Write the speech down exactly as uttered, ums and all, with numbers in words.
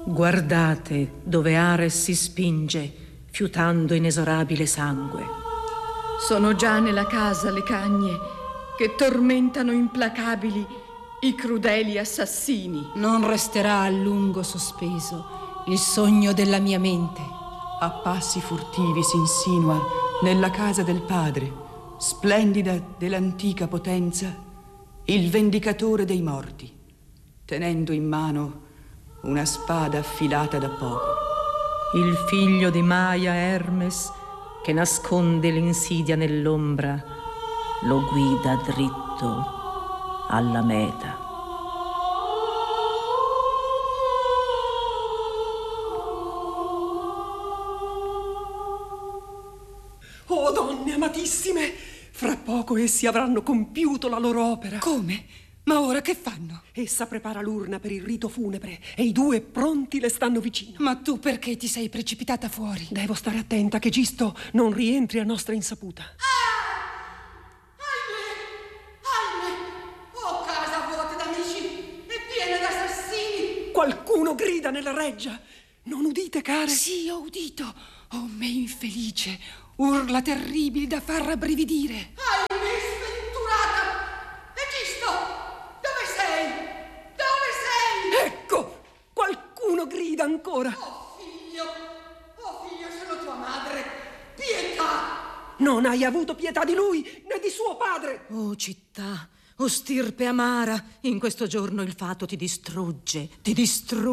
Guardate dove Ares si spinge, fiutando inesorabile sangue. Sono già nella casa le cagne che tormentano implacabili i crudeli assassini. Non resterà a lungo sospeso il sogno della mia mente. A passi furtivi si insinua nella casa del padre, splendida dell'antica potenza, il vendicatore dei morti, tenendo in mano una spada affilata da poco. Il figlio di Maia, Hermes, che nasconde l'insidia nell'ombra, lo guida dritto alla meta. Oh, donne amatissime, fra poco essi avranno compiuto la loro opera. Come? Ma ora che fanno? Essa prepara l'urna per il rito funebre e i due pronti le stanno vicino. Ma tu perché ti sei precipitata fuori? Devo stare attenta che Gisto non rientri a nostra insaputa. Ah! Ahimè! Ahimè! Oh, casa vuota d'amici e piena d'assassini! Qualcuno grida nella reggia. Non udite, care? Sì, ho udito. Oh, me infelice. Urla terribili da far rabbrividire. Ahimè, sventurata! Egisto! Dove sei? Dove sei? Ecco! Qualcuno grida ancora. Oh, figlio! Oh, figlio, sono tua madre! Pietà! Non hai avuto pietà di lui né di suo padre! Oh città, o stirpe amara, in questo giorno il fato ti distrugge, ti distrugge.